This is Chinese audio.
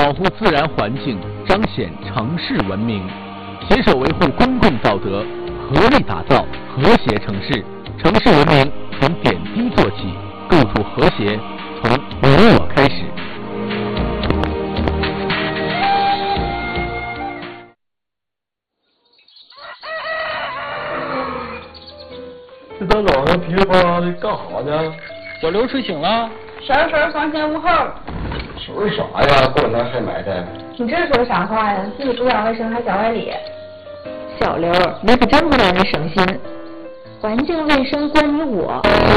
保护自然环境，彰显城市文明，携手维护公共道德，合力打造和谐城市。城市文明从点滴做起，构筑和谐从你我开始。 这大早上噼里啪啦的干啥呢？ 小刘睡醒了。 婶婶房前屋后。 说啥呀？过两天还埋汰。 你这说啥话呀？自己不讲卫生还讲歪理。 小刘，你可真不让人省心。环境卫生关你我，